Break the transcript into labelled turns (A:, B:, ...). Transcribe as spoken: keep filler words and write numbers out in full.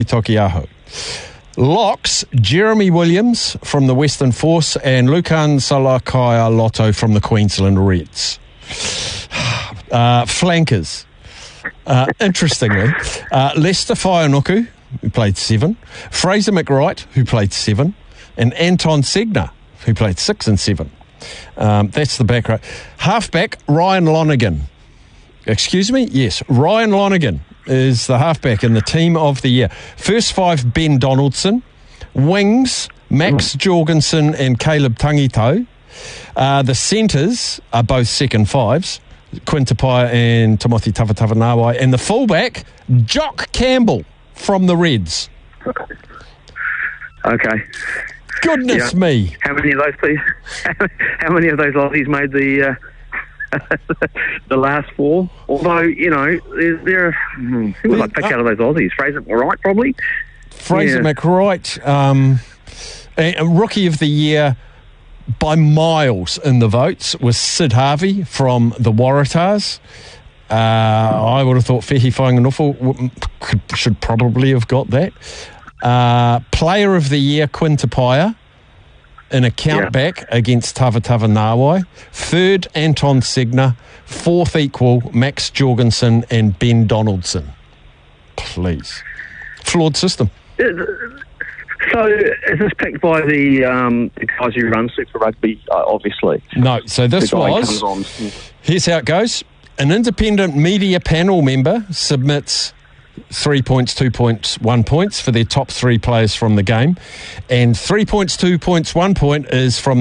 A: Tokiaho. Locks, Jeremy Williams from the Western Force and Lukan Salakai Lotto from the Queensland Reds. Uh, flankers. Uh, interestingly, uh, Lester Whainuku, who played seven, Fraser McWright, who played seven, and Anton Segner, who played six and seven. Um, that's the back row. Halfback, Ryan Lonergan. Excuse me? Yes, Ryan Lonergan is the halfback in the team of the year. First five, Ben Donaldson. Wings, Max Jorgensen and Caleb Tangito. Uh, the centres are both second fives, Quinn Tupaia and Timothy Tavatavanawai. And the fullback, Jock Campbell from the Reds.
B: Okay.
A: Goodness
B: yeah. me. How many of those, please? How many of those Aussies made the... Uh... the last four, although you know there, there who would I pick out of those Aussies? Fraser McWright, probably.
A: Fraser
B: yeah.
A: McWright, um, a, a rookie of the year by miles in the votes was Sid Harvey from the Waratahs. Uh, I would have thought Fehi Whainganofo should probably have got that. Uh, player of the year, Quinn Tupaia. In a countback yeah. against Tavatavanawai. Third, Anton Segner. Fourth equal, Max Jorgensen and Ben Donaldson. Please. Flawed system.
B: So, is this picked by the, um, the guys who run Super Rugby, uh, obviously?
A: No, so this was... Here's how it goes. An independent media panel member submits... Three points, two points, one points for their top three players from the game. And three points, two points, one point is from